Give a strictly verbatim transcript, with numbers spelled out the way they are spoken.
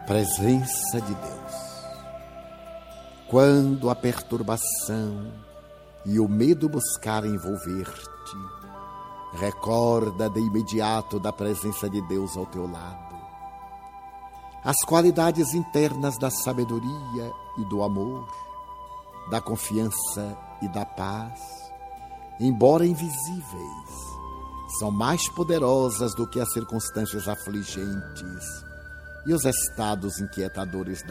presença de Deus. Quando a perturbação e o medo buscarem envolver-te, recorda de imediato da presença de Deus ao teu lado. As qualidades internas da sabedoria e do amor, da confiança e da paz, embora invisíveis, são mais poderosas do que as circunstâncias afligentes e os estados inquietadores da